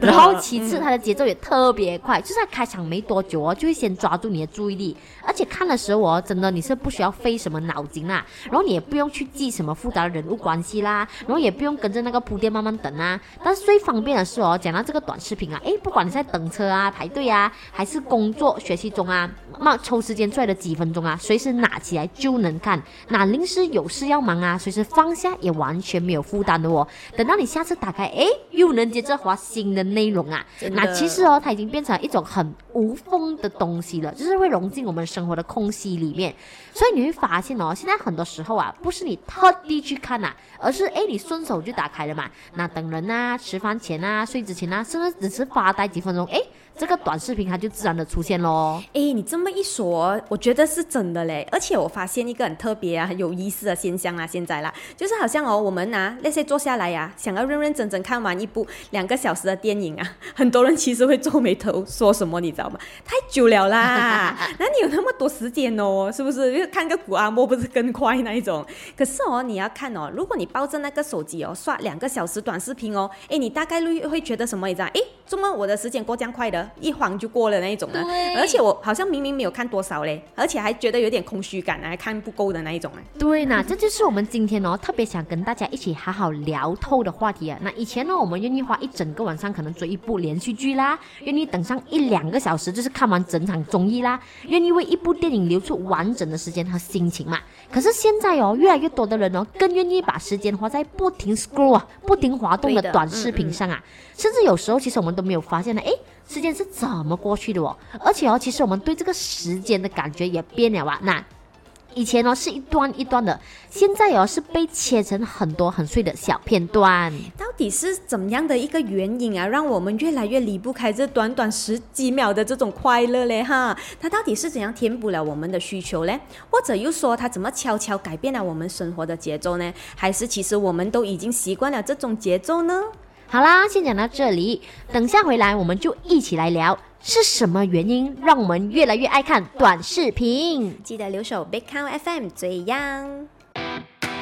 然后其次它的节奏也特别快，就是它开场没多久哦，就会先抓住你的注意力，而且看的时候哦，真的你是不需要费什么脑筋啦，然后你也不用去记什么复杂的人物关系啦，然后也不用跟着那个铺垫慢慢等啊。但是最方便的是哦，讲到这个短视频啊，不管你在等车啊、排队啊，还是工作学习中啊，抽时间出来的几分钟啊，随时拿起来就能看，那临时有事要忙啊，随时放下也完全没有负担的哦。等到你下次打开，又能接着滑新的内容啊。那其实哦，它已经变成一种很无缝的东西了，就是会融进我们生活的空隙里面。所以你会发现哦，现在很多时候啊，不是你特地去看啊，而是你顺手就打开了嘛。那等人啊、吃饭前啊、睡之前啊，甚至只是发呆几分钟，这个短视频它就自然的出现咯。 你这么一说，我觉得是真的嘞。而且我发现一个很特别啊、很有意思的现象啊，现在啦，就是好像我们那些坐下来啊，想要认认真真看完一部2个小时的电影啊，很多人其实会皱眉头，说什么你知道吗？太久了啦，哪里有那么多时间哦？是不是？看个古阿莫不是更快那一种？可是你要看如果你抱着那个手机刷2个小时短视频你大概率会觉得什么？你知道？怎么我的时间过这样快的？一晃就过了那一种呢，而且我好像明明没有看多少嘞，而且还觉得有点空虚感，还看不够的那一种。 对呢，这就是我们今天特别想跟大家一起好好聊透的话题啊。那以前我们愿意花一整个晚上可能追一部连续剧啦，愿意等上1-2个小时就是看完整场综艺啦，愿意为一部电影留出完整的时间和心情嘛。可是现在越来越多的人更愿意把时间花在不停 scroll 啊、不停滑动的短视频上啊，甚至有时候其实我们都没有发现的，时间是怎么过去的而且其实我们对这个时间的感觉也变了啊。那以前是一段一段的，现在是被切成很多很碎的小片段。 到底是怎么样的一个原因啊，让我们越来越离不开这短短10几秒的这种快乐嘞哈？它到底是怎样填补了我们的需求嘞？或者又说它怎么悄悄改变了我们生活的节奏呢？还是其实我们都已经习惯了这种节奏呢？ 好啦，先讲到这里，等下回来我们就一起来聊是什么原因让我们越来越爱看短视频。 记得留守 Big Count FM 最样。